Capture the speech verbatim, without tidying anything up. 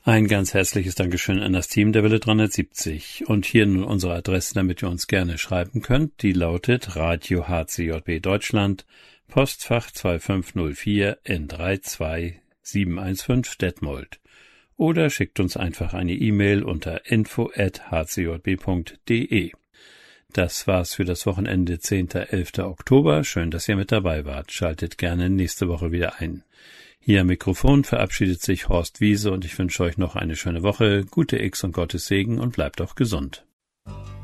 Ein ganz herzliches Dankeschön an das Team der Welle dreihundertsiebzig. Und hier nun unsere Adresse, damit ihr uns gerne schreiben könnt. Die lautet Radio H C J B Deutschland, Postfach zwei fünf null vier N drei zwei sieben eins fünf Detmold. Oder schickt uns einfach eine E-Mail unter info at h c j b punkt d e. Das war's für das Wochenende zehnten elften Oktober. Schön, dass ihr mit dabei wart. Schaltet gerne nächste Woche wieder ein. Hier am Mikrofon verabschiedet sich Horst Wiese und ich wünsche euch noch eine schöne Woche, gute X und Gottes Segen und bleibt auch gesund.